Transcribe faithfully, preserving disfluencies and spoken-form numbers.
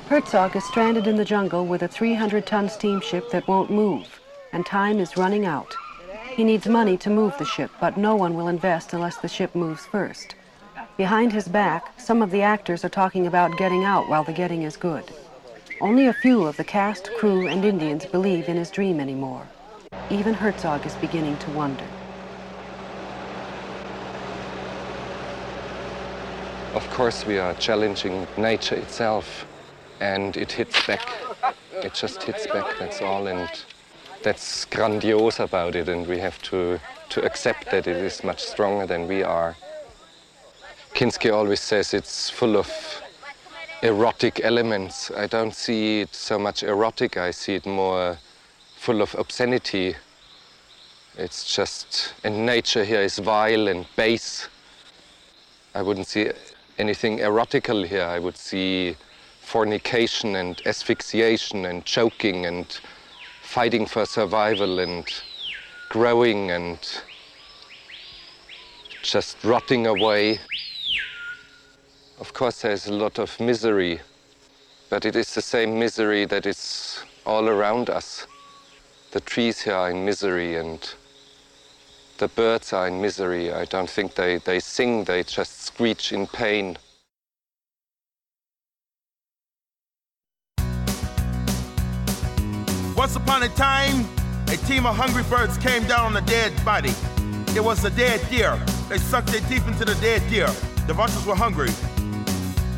Herzog is stranded in the jungle with a three hundred ton steamship that won't move, and time is running out. He needs money to move the ship, but no one will invest unless the ship moves first. Behind his back, some of the actors are talking about getting out while the getting is good. Only a few of the cast, crew, and Indians believe in his dream anymore. Even Herzog is beginning to wonder. Of course, we are challenging nature itself, and it hits back. It just hits back, that's all, and that's grandiose about it, and we have to, to accept that it is much stronger than we are. Kinski always says it's full of erotic elements. I don't see it so much erotic, I see it more full of obscenity. It's just, and nature here is vile and base. I wouldn't see anything erotical here. I would see fornication and asphyxiation and choking and fighting for survival and growing and just rotting away. Of course, there's a lot of misery, but it is the same misery that is all around us. The trees here are in misery and the birds are in misery. I don't think they, they sing, they just screech in pain. Once upon a time, a team of hungry birds came down on a dead body. It was a dead deer. They sucked their teeth into the dead deer. The vultures were hungry.